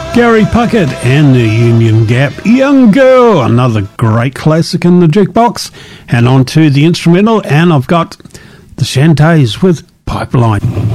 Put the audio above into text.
Gary Puckett and the Union Gap, Young Girl, another great classic in the jukebox. And on to the instrumental, and I've got the Shantays with Pipeline.